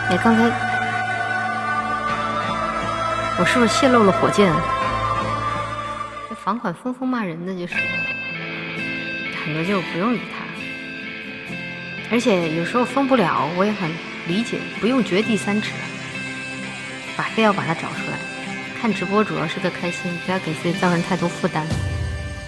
哎，刚才我是不是泄露了火箭？这房款疯疯骂人的就是，很多就不用理他。而且有时候封不了，我也很理解，不用掘地三尺，非要把它找出来。看直播主要是个开心，不要给自己造成太多负担。